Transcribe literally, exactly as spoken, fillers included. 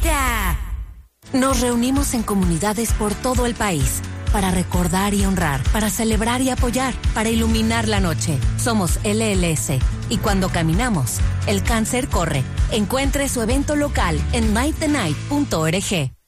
bonita. Nos reunimos en comunidades por todo el país para recordar y honrar, para celebrar y apoyar, para iluminar la noche. Somos L L S y cuando caminamos, el cáncer corre. Encuentre su evento local en might the night punto org.